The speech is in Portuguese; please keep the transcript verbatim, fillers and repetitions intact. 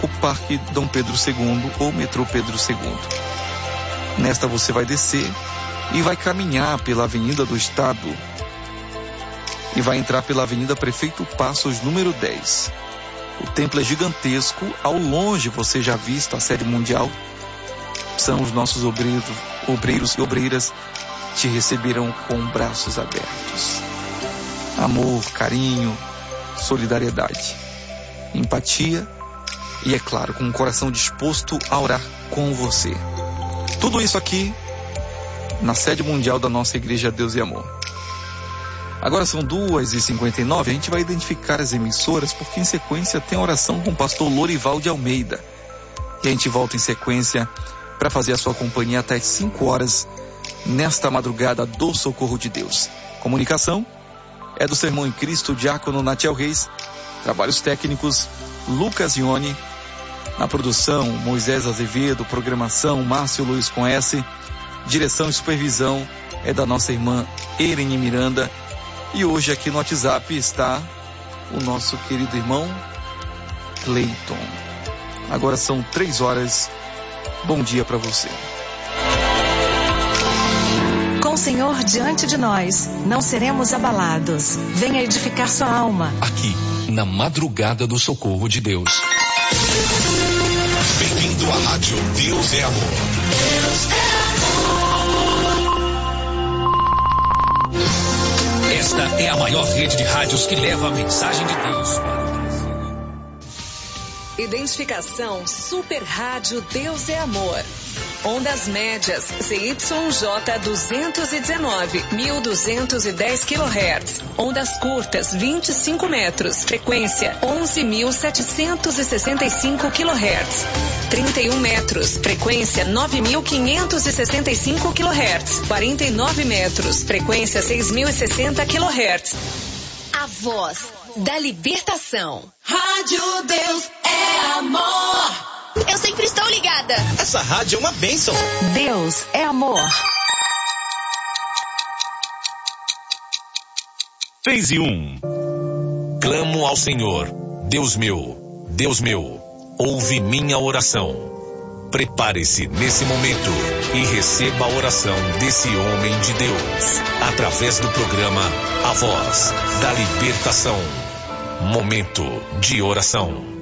o Parque Dom Pedro segundo ou Metrô Pedro segundo. Nesta você vai descer e vai caminhar pela Avenida do Estado e vai entrar pela Avenida Prefeito Passos, número dez. O templo é gigantesco, ao longe você já vista a sede mundial. São os nossos obreiros, obreiros e obreiras te receberão com braços abertos. Amor, carinho, solidariedade, empatia e, é claro, com um coração disposto a orar com você. Tudo isso aqui na sede mundial da nossa Igreja Deus e Amor. Agora são duas e cinquenta e nove, a gente vai identificar as emissoras, porque em sequência tem a oração com o pastor Lorival de Almeida. E a gente volta em sequência para fazer a sua companhia até as cinco horas, nesta madrugada do Socorro de Deus. Comunicação é do Sermão em Cristo, diácono Natiel Reis. Trabalhos técnicos, Lucas Ione. Na produção, Moisés Azevedo. Programação, Márcio Luiz com S. Direção e supervisão é da nossa irmã Erene Miranda. E hoje aqui no WhatsApp está o nosso querido irmão Cleiton. Agora são três horas. Bom dia para você. Com o Senhor diante de nós, não seremos abalados. Venha edificar sua alma. Aqui, na madrugada do Socorro de Deus. Bem-vindo à Rádio Deus é Amor. Deus é amor. Esta é a maior rede de rádios que leva a mensagem de Deus para o Brasil. Identificação Super Rádio Deus é Amor. Ondas médias C Y J duzentos e dezenove, mil duzentos e dez quilohertz. Ondas curtas vinte e cinco metros. Frequência onze mil setecentos e sessenta e cinco quilohertz. trinta e um metros. Frequência nove mil quinhentos e sessenta e cinco quilohertz. quarenta e nove metros. Frequência seis mil e sessenta quilohertz. A voz da libertação. Rádio Deus é Amor. Eu sempre estou ligada. Essa rádio é uma bênção. Deus é amor. Phase um. Clamo ao Senhor, Deus meu, Deus meu, ouve minha oração. Prepare-se nesse momento e receba a oração desse homem de Deus, através do programa A Voz da Libertação. Momento de oração.